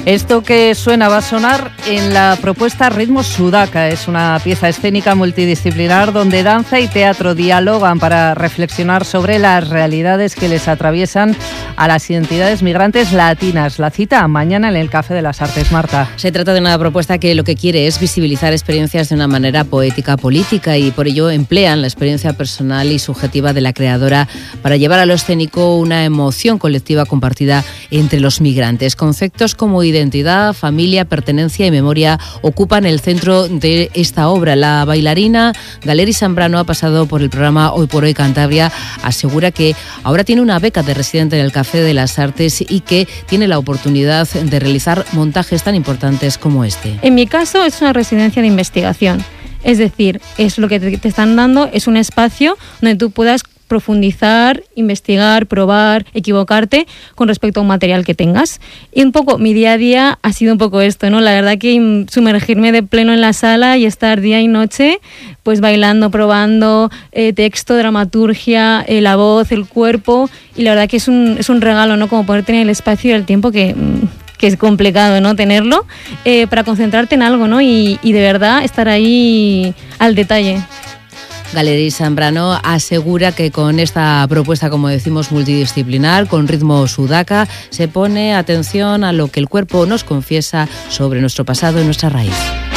Esto que suena va a sonar en la propuesta Ritmos Sudaca. Es una pieza escénica multidisciplinar donde danza y teatro dialogan para reflexionar sobre las realidades que les atraviesan a las identidades migrantes latinas. La cita mañana en el Café de las Artes. Marta. Se trata de una propuesta que lo que quiere es visibilizar experiencias de una manera poética, política, y por ello emplean la experiencia personal y subjetiva de la creadora para llevar a lo escénico una emoción colectiva compartida entre los migrantes. Conceptos como identidad, familia, pertenencia y memoria ocupan el centro de esta obra. La bailarina Galeri Zambrano ha pasado por el programa Hoy por Hoy Cantabria. Asegura que ahora tiene una beca de residente en el Café de las Artes y que tiene la oportunidad de realizar montajes tan importantes como este. En mi caso es una residencia de investigación. Es decir, es lo que te están dando, es un espacio donde tú puedas profundizar, investigar, probar, equivocarte con respecto a un material que tengas. Y un poco mi día a día ha sido un poco esto, ¿no? La verdad que sumergirme de pleno en la sala y estar día y noche pues bailando, probando texto, dramaturgia, la voz, el cuerpo, y la verdad que es un regalo, ¿no? Como poder tener el espacio y el tiempo que es complicado, ¿no? Tenerlo para concentrarte en algo, ¿no? Y de verdad estar ahí al detalle. Galeri Zambrano asegura que con esta propuesta, como decimos, multidisciplinar, con ritmo sudaca, se pone atención a lo que el cuerpo nos confiesa sobre nuestro pasado y nuestra raíz.